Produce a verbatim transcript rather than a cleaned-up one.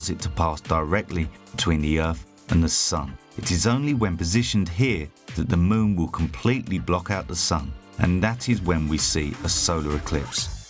it to pass directly between the Earth and the Sun. It is only when positioned here that the Moon will completely block out the Sun, and that is when we see a solar eclipse.